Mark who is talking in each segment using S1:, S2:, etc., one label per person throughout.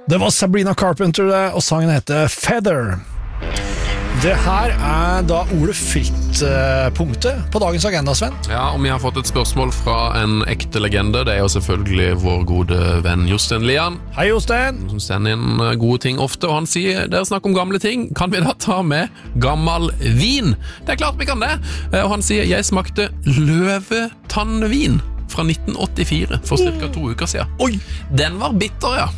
S1: Det var Sabrina Carpenter, og sangen heter Feather. Det her da Ole Fritt-punktet på dagens agenda, Sven.
S2: Ja, og vi har fått et spørsmål fra en ekte legende. Det jo selvfølgelig vår gode venn Jostein Lian.
S1: Hei, Jostein!
S2: Som sender inn gode ting ofte, og han sier, dere snakker om gamle ting, kan vi da ta med gammel vin? Det klart vi kan det! Og han sier, jeg smakte løvetannvin fra 1984, for cirka 2 uker siden.
S1: Oi!
S2: Den var bitter, ja.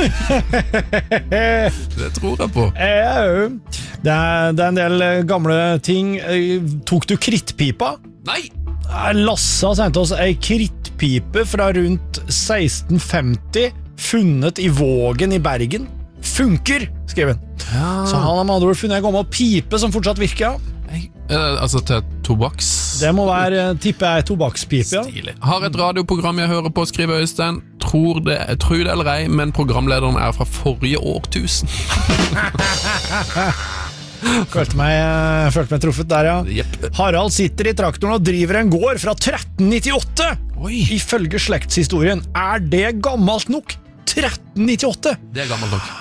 S2: Det tror jeg på.
S1: Det er en del gamle ting. Tok du krittpipa?
S2: Nei!
S1: Lasse har sendt oss ei krittpipe fra rundt 1650, funnet i Vågen i Bergen. Funker, skriver han. Ja. Så han har med andre ord funnet en gammel pipe som fortsatt virker.
S2: Altså til tobaks?
S1: Det må være, tipper jeg, tobakkspipe, ja.
S2: Stilig. Har et radioprogram jeg hører på, skriver Øystein. Tror det eller ei, men programlederen fra forrige årtusen.
S1: Følte meg truffet der, ja.
S2: Yep.
S1: Harald sitter i traktoren og driver en gård fra 1398.
S2: Oi.
S1: Ifølge slektshistorien. Det gammelt nok? 1398?
S2: Det gammelt nok.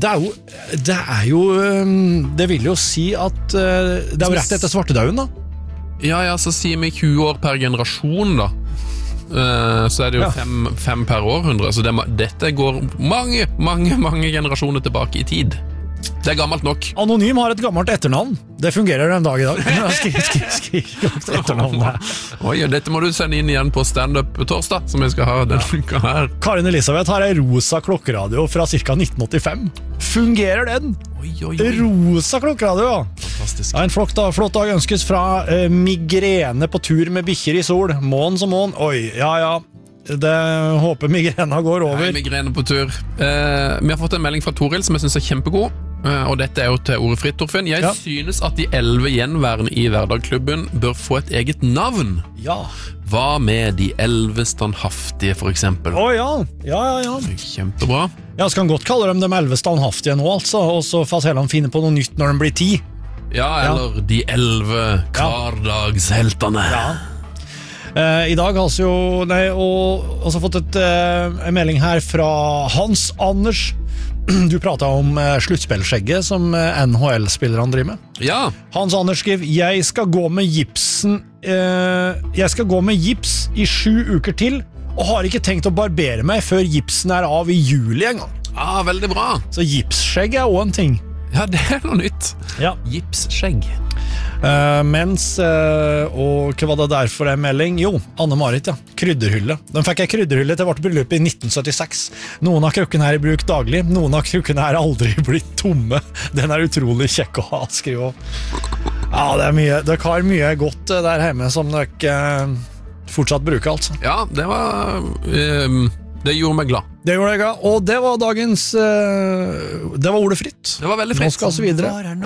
S1: Det vil jo si at det jo rett etter svartedauden, da.
S2: Ja, så sier vi 20 år per generasjon, da. Så det jo 5 per århundre. Så dette går mange generasjoner tilbake i tid. Det gammelt nok.
S1: Anonym har et gammelt etternavn. Det fungerer en dag i dag. Skriv etternavn der.
S2: Oi, dette må du sende inn igjen på stand-up torsdag, som jeg skal ha denne uka her.
S1: Karin Elisabeth har en rosa klokkeradio fra ca. 1985. Fungerer den?
S2: Oi.
S1: Rosa klokkeradio, ja.
S2: Fantastisk.
S1: Ja, en flott dag ønskes fra migrene på tur med bikkjer i sol. Mån som mån. Oi, ja. Det håper migrena går over.
S2: Hei, migrene på tur. Vi har fått en melding fra Toril som jeg synes kjempegod. Og dette jo til Ordet Fritt, Torfinn. Jeg synes at de 11 gjenværende i Hverdagklubben bør få et eget navn.
S1: Ja.
S2: Hva med de 11 standhaftige, for eksempel?
S1: Ja.
S2: Kjempebra.
S1: Ja, skal han godt kalle dem de 11 standhaftige nå, altså, og så får Helland finne på noe nytt når de blir 10. Ja,
S2: eller de 11 hverdagsheltene.
S1: Ja. I dag har vi jo fått en melding her fra Hans Anders. Du pratet om sluttspillskjegget som NHL-spillerne driver med.
S2: Ja.
S1: Hans Anders skriver, jeg skal gå med gips i 7 uker til, og har ikke tenkt å barbere meg før gipsen av i juli en gang.
S2: Ja, veldig bra.
S1: Så gipsskjegg også en ting.
S2: Ja, det noe nytt.
S1: Ja.
S2: Gipsskjegg.
S1: Og hva var det der for en melding? Jo, Anne-Marit, krydderhylle. Den fikk jeg krydderhylle til vårt bryllup i 1976. Noen av krukkene her i bruk daglig, noen av krukkene her aldri blitt tomme. Den utrolig kjekk å ha, skriver. Ja, det mye. Dere har mye godt der hjemme som dere fortsatt bruker, altså.
S2: Ja, det var det gjorde meg glad.
S1: Det gjorde jeg glad, og det var dagens det var Ordet Fritt.
S2: Det var veldig fritt.
S1: Nå skal vi videre.